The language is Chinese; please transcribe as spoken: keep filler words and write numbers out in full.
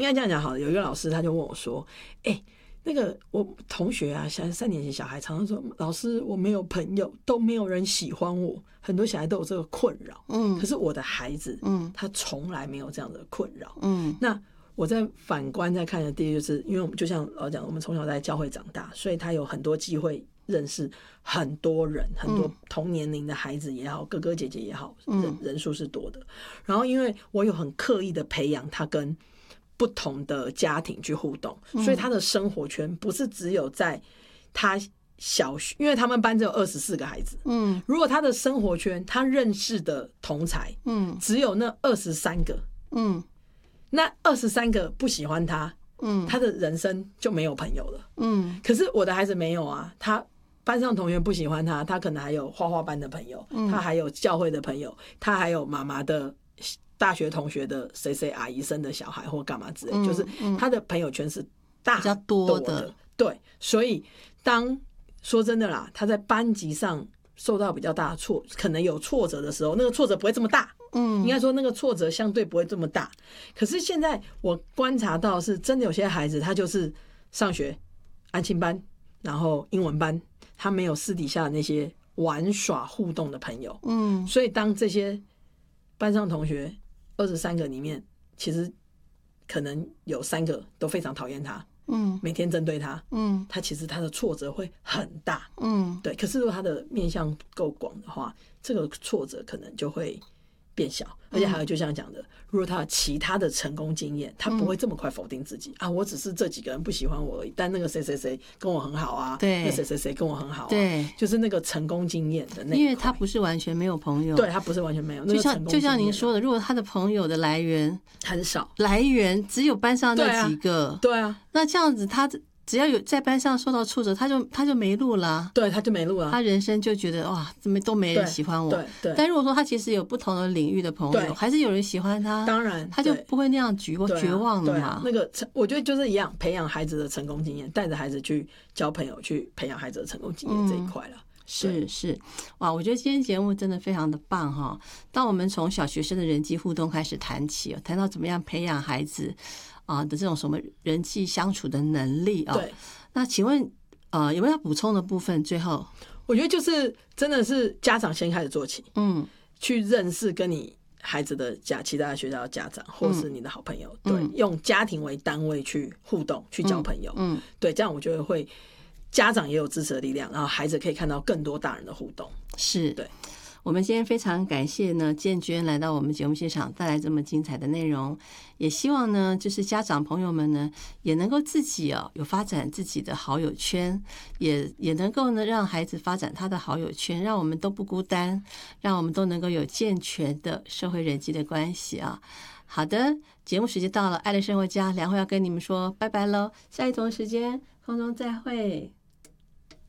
应该这样讲好了。有一个老师他就问我说：“哎、欸，那个我同学啊，像三年级小孩常常说，老师我没有朋友，都没有人喜欢我，很多小孩都有这个困扰。嗯，可是我的孩子，嗯，他从来没有这样的困扰。嗯，那我在反观在看的第一，就是因为我们就像老讲，我们从小在教会长大，所以他有很多机会认识很多人，很多同年龄的孩子也好，哥哥姐姐也好，人人数是多的。然后因为我有很刻意的培养他跟不同的家庭去互动，所以他的生活圈不是只有在他小学，因为他们班只有二十四个孩子。嗯，如果他的生活圈，他认识的同才，嗯，只有那二十三个，嗯，那二十三个不喜欢他，嗯，他的人生就没有朋友了。嗯，可是我的孩子没有啊，他班上同学不喜欢他，他可能还有画画班的朋友，嗯，他还有教会的朋友，他还有妈妈的大学同学的谁谁阿姨生的小孩或干嘛之类，嗯，就是他的朋友圈是大比较多的， 的对，所以当说真的啦，他在班级上受到比较大的挫，可能有挫折的时候，那个挫折不会这么大，嗯，应该说那个挫折相对不会这么大。可是现在我观察到是真的有些孩子他就是上学安亲班，然后英文班，他没有私底下那些玩耍互动的朋友，嗯，所以当这些班上同学二十三个里面，其实可能有三个都非常讨厌他，嗯，每天针对他，嗯，他其实他的挫折会很大，嗯，对。可是如果他的面向够广的话，这个挫折可能就会变小。而且还有就像讲的，如果他有其他的成功经验，他不会这么快否定自己，嗯，啊，我只是这几个人不喜欢我而已，但那个谁谁谁跟我很好啊， 对， 那谁谁谁跟我很好啊， 对， 就是那个成功经验的那一块， 因为他不是完全没有朋友， 对，他不是完全没有，那就像就像您说的，如果他的朋友的来源很少， 来源只有班上那几个， 对啊，对啊， 那这样子他只要有在班上受到挫折，他就他就没路了， 对，他就没路了， 他人生就觉得哇，怎么都没人喜欢我。 对 对, 对。 但如果说他其实有不同的领域的朋友，还是有人喜欢他， 当然他就不会那样绝绝望了嘛。 啊啊、那个我觉得就是一样，培养孩子的成功经验，带着孩子去交朋友，去培养孩子的成功经验这一块了。嗯， 是是，哇！我觉得今天节目真的非常的棒哈。当我们从小学生的人际互动开始谈起，谈到怎么样培养孩子啊的这种什么人际相处的能力啊。 对。 那请问呃有没有要补充的部分？最后， 我觉得就是真的是家长先开始做起，嗯，去认识跟你孩子的家其他的学校的家长，或是你的好朋友，嗯，对，用家庭为单位去互动，去交朋友，嗯，对，这样我觉得会。家长也有支持的力量，然后孩子可以看到更多大人的互动。 是， 对。 我们今天非常感谢呢建娟来到我们节目现场，带来这么精彩的内容。也希望呢，就是家长朋友们呢，也能够自己啊有发展自己的好友圈，也也能够呢让孩子发展他的好友圈，让我们都不孤单，让我们都能够有健全的社会人际的关系啊。好的，节目时间到了，爱的生活家梁慧要跟你们说拜拜喽，下一同时间空中再会。